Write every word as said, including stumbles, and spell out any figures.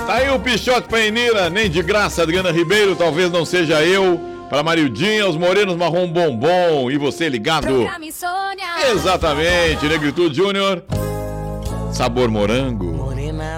Tá aí o Pichote pra Enira, nem de graça, Adriana Ribeiro, talvez não seja eu. Pra Marildinha, os morenos marrom bombom. E você ligado? Exatamente, Negritude Júnior. Sabor morango.